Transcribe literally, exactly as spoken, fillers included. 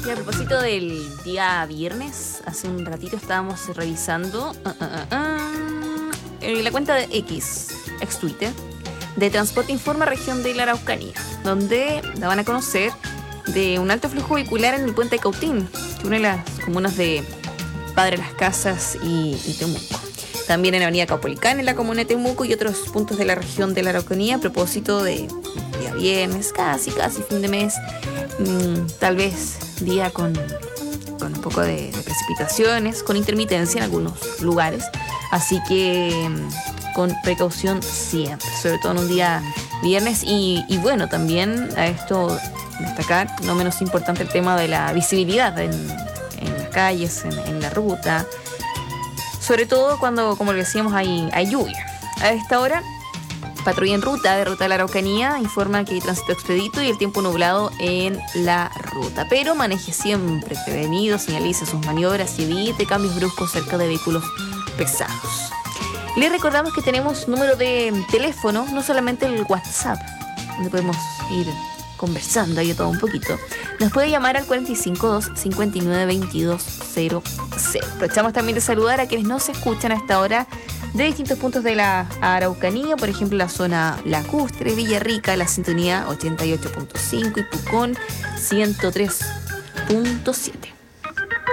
Sí, a propósito del día viernes, hace un ratito estábamos revisando uh, uh, uh, uh, eh, la cuenta de X, ex Twitter, de Transporte Informa Región de la Araucanía, donde daban a conocer de un alto flujo vehicular en el puente de Cautín, que une las comunas de Padre Las Casas y, y Temuco. También en la avenida Caupolicán, en la comuna de Temuco y otros puntos de la región de la Araucanía, a propósito de día viernes, casi, casi fin de mes, mmm, tal vez día con, con un poco de, de precipitaciones, con intermitencia en algunos lugares, así que mmm, con precaución siempre, sobre todo en un día viernes. Y, y bueno, también a esto destacar, no menos importante, el tema de la visibilidad en, en las calles, en, en la ruta, sobre todo cuando, como le decíamos, hay, hay lluvia. A esta hora, patrulla en ruta de Ruta de la Araucanía informa que hay tránsito expedito y el tiempo nublado en la ruta. Pero maneje siempre prevenido, señalice sus maniobras y evite cambios bruscos cerca de vehículos pesados. Les recordamos que tenemos número de teléfono, no solamente el WhatsApp, donde podemos ir conversando ahí todo un poquito. Nos puede llamar al cuatro cinco dos, cinco nueve, veintidós cero cero. Aprovechamos también de saludar a quienes nos escuchan a esta hora de distintos puntos de la Araucanía, por ejemplo la zona Lacustre, Villarrica, la sintonía ochenta y ocho punto cinco y Pucón ciento tres punto siete.